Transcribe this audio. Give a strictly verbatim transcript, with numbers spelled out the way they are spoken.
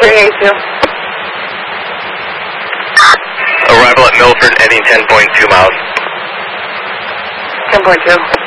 three eight two. Arrival at Milford, heading ten point two miles. ten point two.